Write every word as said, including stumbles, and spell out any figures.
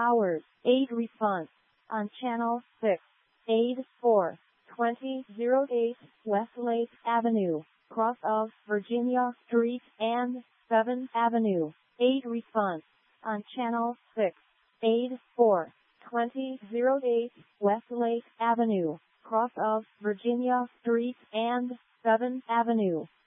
hours, aid response. On channel six, aid four, twenty oh eight Westlake Avenue, cross of Virginia Street and seventh Avenue, aid response. On channel six, aid four, twenty oh eight Westlake Avenue, cross of Virginia Street and seventh Avenue.